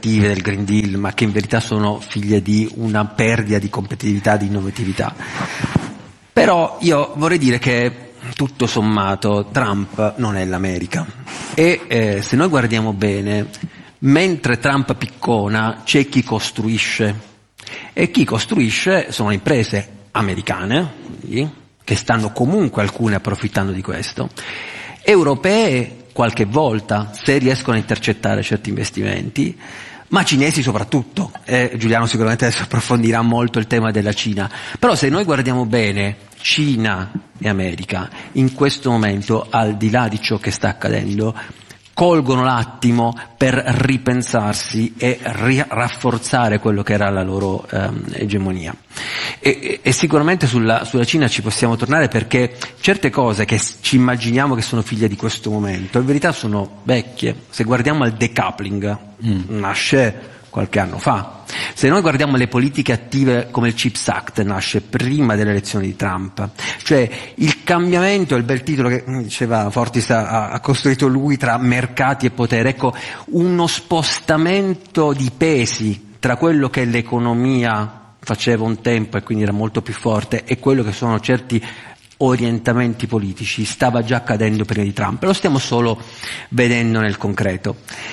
negative del Green Deal, ma che in verità sono figlie di una perdita di competitività, di innovatività. Però io vorrei dire che tutto sommato Trump non è l'America e se noi guardiamo bene, mentre Trump piccona c'è chi costruisce, e chi costruisce sono le imprese americane, che stanno comunque alcune approfittando di questo, europee qualche volta, se riescono a intercettare certi investimenti, ma cinesi soprattutto. Giuliano sicuramente adesso approfondirà molto il tema della Cina, però se noi guardiamo bene Cina e America, in questo momento, al di là di ciò che sta accadendo, colgono l'attimo per ripensarsi e rafforzare quello che era la loro egemonia. E sicuramente sulla Cina ci possiamo tornare, perché certe cose che ci immaginiamo che sono figlie di questo momento, in verità sono vecchie. Se guardiamo al decoupling, nasce qualche anno fa. Se noi guardiamo le politiche attive come il CHIPS Act, nasce prima delle elezioni di Trump. Cioè il cambiamento, il bel titolo che diceva Fortis ha costruito lui, tra mercati e potere. Ecco, uno spostamento di pesi tra quello che l'economia faceva un tempo e quindi era molto più forte e quello che sono certi orientamenti politici stava già accadendo prima di Trump. Lo stiamo solo vedendo nel concreto.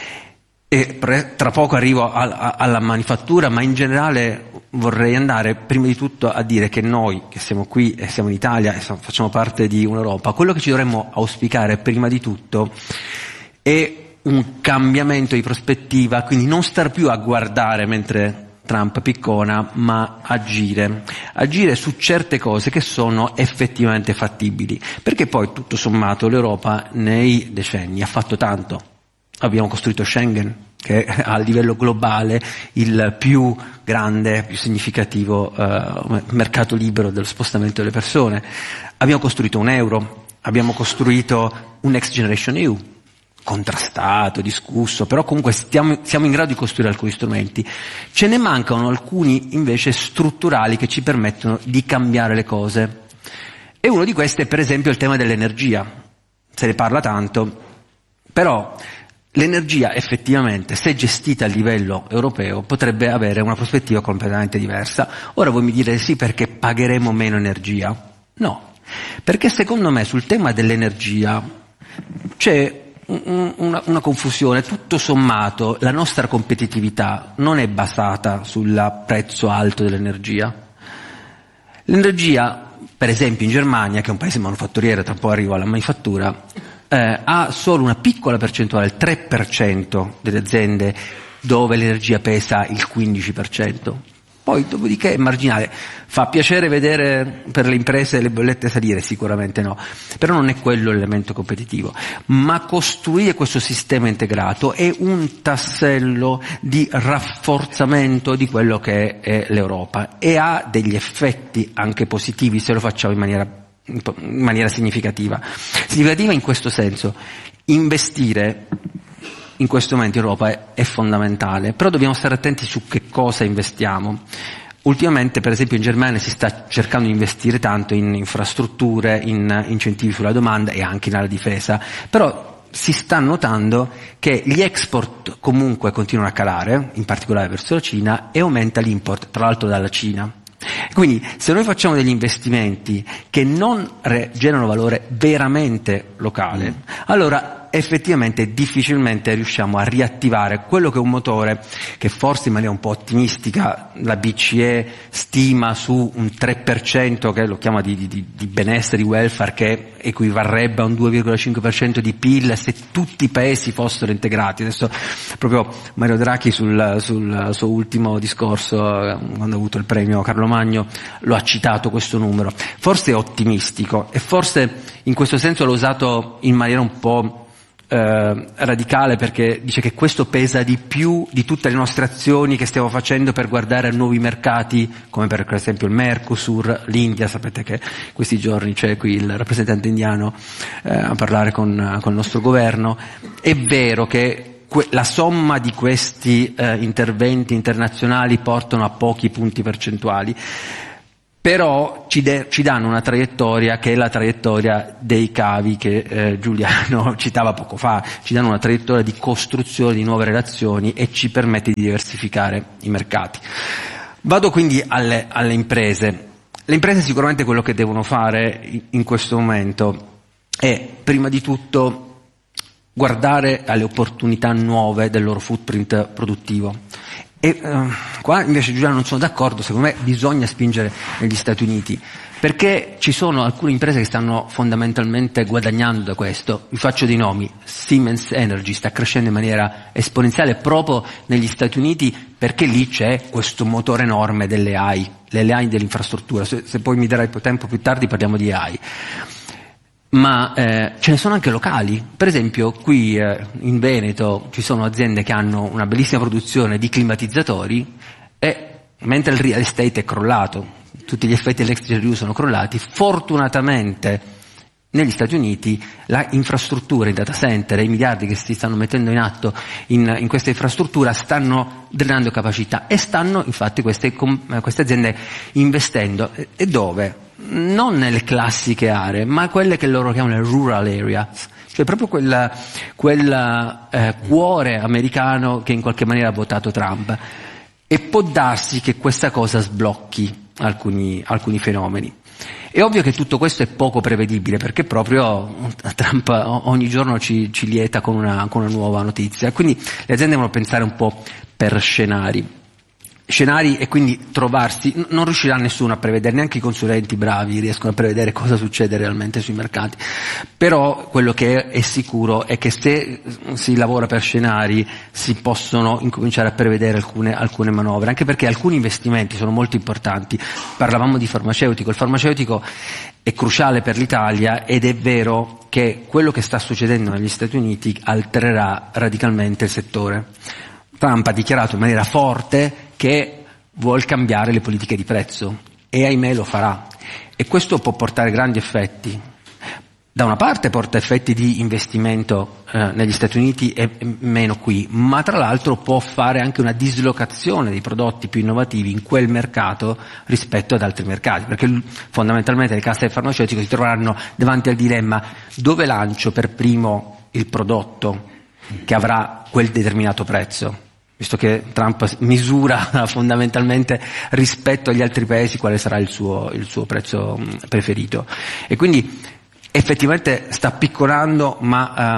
E tra poco arrivo alla manifattura, ma in generale vorrei andare prima di tutto a dire che noi che siamo qui e siamo in Italia e facciamo parte di un'Europa, quello che ci dovremmo auspicare prima di tutto è un cambiamento di prospettiva, quindi non star più a guardare mentre Trump piccona, ma agire su certe cose che sono effettivamente fattibili, perché poi tutto sommato l'Europa nei decenni ha fatto tanto. Abbiamo costruito Schengen, che è a livello globale il più grande, più significativo mercato libero dello spostamento delle persone. Abbiamo costruito un euro, abbiamo costruito un Next Generation EU, contrastato, discusso, però comunque siamo in grado di costruire alcuni strumenti. Ce ne mancano alcuni invece strutturali che ci permettono di cambiare le cose. E uno di questi è per esempio il tema dell'energia. Se ne parla tanto, però l'energia effettivamente, se gestita a livello europeo, potrebbe avere una prospettiva completamente diversa. Ora voi mi direte sì, perché pagheremo meno energia? No, perché secondo me sul tema dell'energia c'è una confusione. Tutto sommato la nostra competitività non è basata sul prezzo alto dell'energia. L'energia, per esempio in Germania, che è un paese manufatturiero, tra un po' arrivo alla manifattura, ha solo una piccola percentuale, il 3% delle aziende dove l'energia pesa il 15%. Poi dopodiché è marginale. Fa piacere vedere per le imprese le bollette salire? Sicuramente no, però non è quello l'elemento competitivo. Ma costruire questo sistema integrato è un tassello di rafforzamento di quello che è l'Europa e ha degli effetti anche positivi se lo facciamo in maniera significativa. Significativa in questo senso: investire in questo momento in Europa è fondamentale, però dobbiamo stare attenti su che cosa investiamo. Ultimamente, per esempio, in Germania si sta cercando di investire tanto in infrastrutture, in incentivi sulla domanda e anche nella difesa, però si sta notando che gli export comunque continuano a calare, in particolare verso la Cina, e aumenta l'import, tra l'altro dalla Cina. Quindi se noi facciamo degli investimenti che non generano valore veramente locale, allora effettivamente difficilmente riusciamo a riattivare quello che è un motore che forse in maniera un po' ottimistica la BCE stima su un 3%, che lo chiama di benessere, di welfare, che equivarrebbe a un 2,5% di PIL se tutti i paesi fossero integrati. Adesso proprio Mario Draghi sul suo ultimo discorso, quando ha avuto il premio Carlo Magno, lo ha citato questo numero. Forse è ottimistico e forse in questo senso l'ho usato in maniera un po' radicale, perché dice che questo pesa di più di tutte le nostre azioni che stiamo facendo per guardare a nuovi mercati, come per esempio il Mercosur, l'India. Sapete che questi giorni c'è qui il rappresentante indiano a parlare con il nostro governo. È vero che la somma di questi interventi internazionali portano a pochi punti percentuali, però ci danno una traiettoria che è la traiettoria dei cavi che Giuliano citava poco fa, ci danno una traiettoria di costruzione di nuove relazioni e ci permette di diversificare i mercati. Vado quindi alle imprese. Le imprese sicuramente quello che devono fare in questo momento è prima di tutto guardare alle opportunità nuove del loro footprint produttivo. E qua invece Giuliano non sono d'accordo, secondo me bisogna spingere negli Stati Uniti, perché ci sono alcune imprese che stanno fondamentalmente guadagnando da questo. Vi faccio dei nomi: Siemens Energy sta crescendo in maniera esponenziale proprio negli Stati Uniti, perché lì c'è questo motore enorme delle AI, le AI dell'infrastruttura. Se poi mi darai tempo più tardi parliamo di AI. Ma ce ne sono anche locali. Per esempio qui in Veneto ci sono aziende che hanno una bellissima produzione di climatizzatori e mentre il real estate è crollato, tutti gli effetti electrici review sono crollati, fortunatamente negli Stati Uniti la infrastruttura, i data center e i miliardi che si stanno mettendo in atto in questa infrastruttura stanno drenando capacità e stanno infatti queste aziende investendo. E dove? Non nelle classiche aree, ma quelle che loro chiamano le rural areas, cioè proprio quel cuore americano che in qualche maniera ha votato Trump. E può darsi che questa cosa sblocchi alcuni fenomeni. È ovvio che tutto questo è poco prevedibile, perché proprio Trump ogni giorno ci lieta con una nuova notizia, quindi le aziende devono pensare un po' per scenari e quindi trovarsi, non riuscirà nessuno a prevedere, neanche i consulenti bravi riescono a prevedere cosa succede realmente sui mercati, però quello che è sicuro è che se si lavora per scenari si possono incominciare a prevedere alcune manovre, anche perché alcuni investimenti sono molto importanti. Parlavamo di farmaceutico, il farmaceutico è cruciale per l'Italia ed è vero che quello che sta succedendo negli Stati Uniti altererà radicalmente il settore. Trump ha dichiarato in maniera forte che vuol cambiare le politiche di prezzo e ahimè lo farà, e questo può portare grandi effetti. Da una parte porta effetti di investimento negli Stati Uniti e meno qui, ma tra l'altro può fare anche una dislocazione dei prodotti più innovativi in quel mercato rispetto ad altri mercati, perché fondamentalmente le casse farmaceutiche si troveranno davanti al dilemma: dove lancio per primo il prodotto che avrà quel determinato prezzo, visto che Trump misura fondamentalmente rispetto agli altri paesi quale sarà il suo prezzo preferito, e quindi effettivamente sta piccolando, ma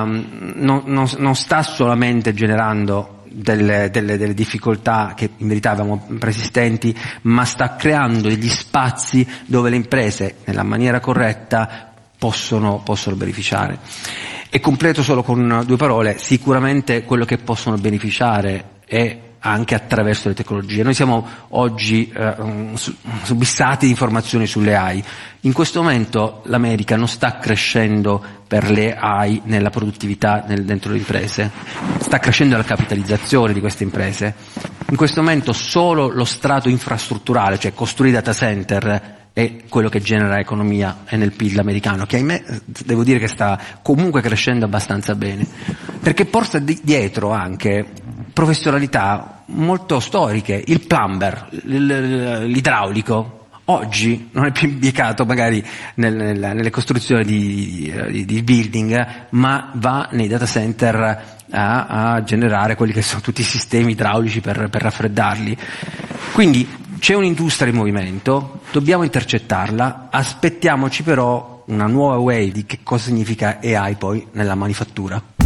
non sta solamente generando delle difficoltà che in verità avevamo preesistenti, ma sta creando degli spazi dove le imprese nella maniera corretta possono beneficiare. E completo solo con due parole: sicuramente quello che possono beneficiare è anche attraverso le tecnologie. Noi siamo oggi subissati di informazioni sulle AI. In questo momento l'America non sta crescendo per le AI nella produttività dentro le imprese, sta crescendo la capitalizzazione di queste imprese. In questo momento solo lo strato infrastrutturale, cioè costruire data center, è quello che genera economia e nel PIL americano, che ahimè devo dire che sta comunque crescendo abbastanza bene, perché porta dietro anche professionalità molto storiche. Il plumber, l'idraulico, oggi non è più impiegato magari nelle costruzioni di building, ma va nei data center a generare quelli che sono tutti i sistemi idraulici per raffreddarli. Quindi c'è un'industria in movimento, dobbiamo intercettarla, aspettiamoci però una nuova wave di che cosa significa AI poi nella manifattura.